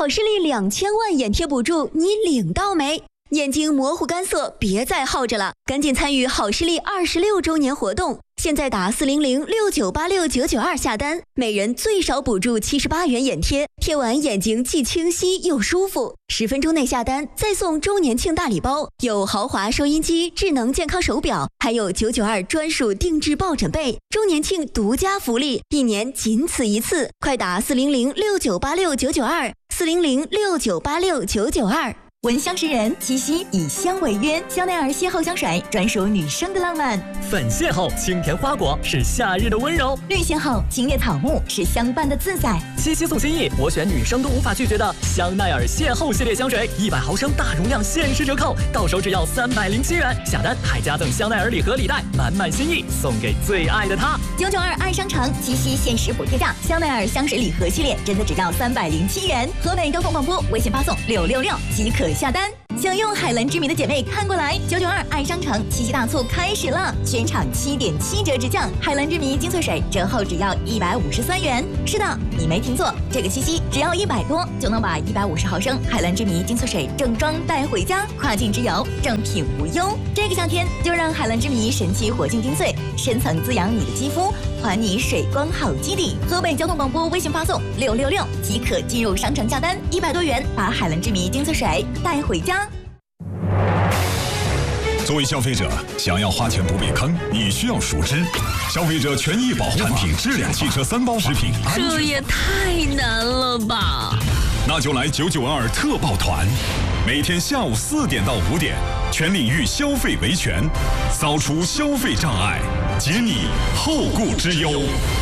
好视力2000万眼贴补助，你领到没？眼睛模糊干涩，别再耗着了，赶紧参与好视力26周年活动！现在打40069869992下单，每人最少补助78元眼贴，贴完眼睛既清晰又舒服。10分钟内下单，再送周年庆大礼包，有豪华收音机、智能健康手表，还有992专属定制抱枕被。周年庆独家福利，1年仅此一次，快打40069869924，40069869992。 闻香识人，七夕以香为约，香奈儿邂逅香水专属女生的浪漫。 粉邂逅清甜花果是夏日的温柔， 绿邂逅青叶草木是相伴的自在。 七夕送心意，我选女生都无法拒绝的香奈儿邂逅系列香水，100毫升大容量限时折扣，到手只要307元，下单还加赠香奈儿礼盒礼袋，满满心意送给最爱的他。 992爱商城七夕限时补贴价，香奈儿香水礼盒系列真的只要307元。河北交通广播微信发送666即可下单。想用海蓝之谜的姐妹看过来，992爱商城七夕大促开始了，全场7.7折直降，海蓝之谜精粹水折后只要153元。是的，你没听错，这个七夕只要100多就能把150毫升海蓝之谜精粹水正装带回家，跨境之游正品无忧。这个夏天就让海蓝之谜神奇活性精粹深层滋养你的肌肤，还你水光好基底。河北交通广播微信发送666即可进入商城下单，100多元把海蓝之谜精粹水带回家。 作为消费者，想要花钱不被坑，你需要熟知消费者权益保护法、产品质量、汽车3包食品安全。 这也太难了吧！ 那就来992特报团，每天下午4点到5点，全领域消费维权，扫除消费障碍，解你后顾之忧。